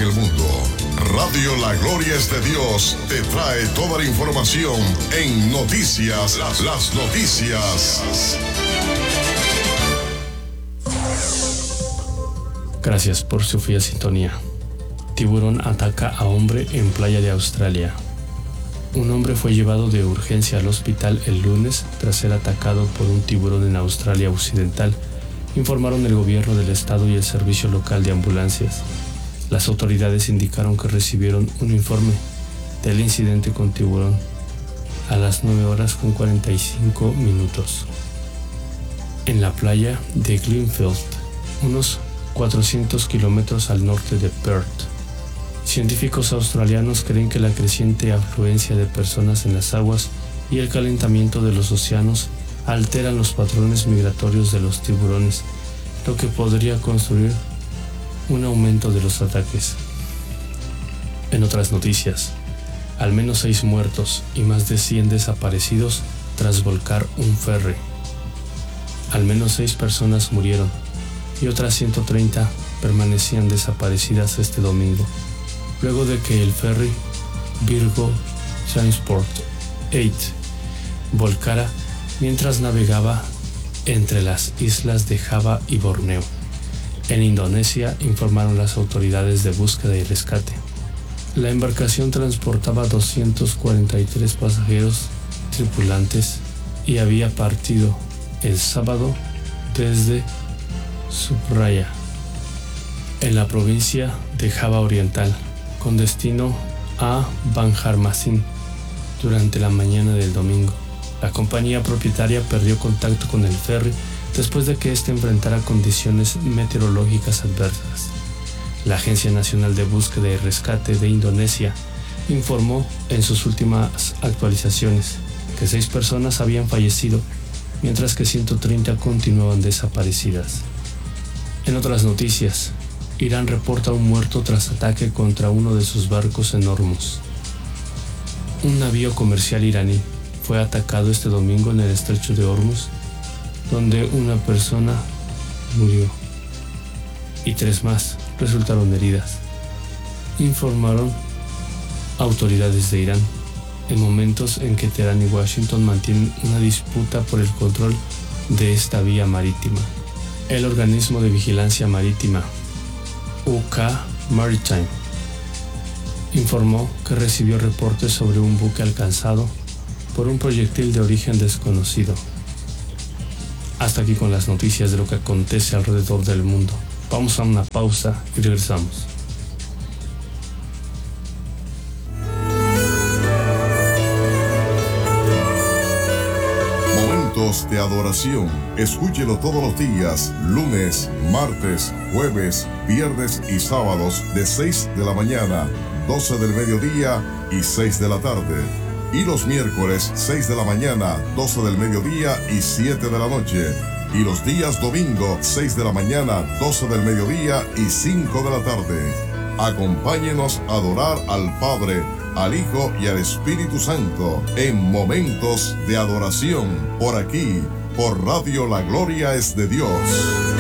el mundo. Radio La Gloria es de Dios te trae toda la información en noticias, las noticias. Gracias por su fiel sintonía. Tiburón ataca a hombre en playa de Australia. Un hombre fue llevado de urgencia al hospital el lunes tras ser atacado por un tiburón en Australia Occidental, informaron el gobierno del estado y el servicio local de ambulancias. Las autoridades indicaron que recibieron un informe del incidente con tiburón a las 9:45 en la playa de Glenfield, unos 400 kilómetros al norte de Perth. Científicos australianos creen que la creciente afluencia de personas en las aguas y el calentamiento de los océanos alteran los patrones migratorios de los tiburones, lo que podría construir un aumento de los ataques. En otras noticias, al menos 6 muertos y más de 100 desaparecidos tras volcar un ferry. Al menos 6 personas murieron y otras 130 permanecían desaparecidas este domingo, luego de que el ferry Virgo Transport 8 volcara mientras navegaba entre las islas de Java y Borneo. En Indonesia, informaron las autoridades de búsqueda y rescate. La embarcación transportaba 243 pasajeros tripulantes y había partido el sábado desde Surabaya, en la provincia de Java Oriental, con destino a Banjarmasin durante la mañana del domingo. La compañía propietaria perdió contacto con el ferry después de que éste enfrentara condiciones meteorológicas adversas. La Agencia Nacional de Búsqueda y Rescate de Indonesia informó en sus últimas actualizaciones que 6 personas habían fallecido, mientras que 130 continuaban desaparecidas. En otras noticias, Irán reporta un muerto tras ataque contra uno de sus barcos en Hormuz. Un navío comercial iraní fue atacado este domingo en el estrecho de Hormuz, donde una persona murió y 3 más resultaron heridas, informaron autoridades de Irán, en momentos en que Teherán y Washington mantienen una disputa por el control de esta vía marítima. El organismo de vigilancia marítima UK Maritime informó que recibió reportes sobre un buque alcanzado por un proyectil de origen desconocido. Hasta aquí con las noticias de lo que acontece alrededor del mundo. Vamos a una pausa y regresamos. Momentos de adoración. Escúchelo todos los días, lunes, martes, jueves, viernes y sábados de 6 de la mañana, 12 del mediodía y 6 de la tarde. Y los miércoles 6 de la mañana, 12 del mediodía y 7 de la noche. Y los días domingo 6 de la mañana, 12 del mediodía y 5 de la tarde. Acompáñenos a adorar al Padre, al Hijo y al Espíritu Santo en momentos de adoración por aquí, por Radio La Gloria es de Dios.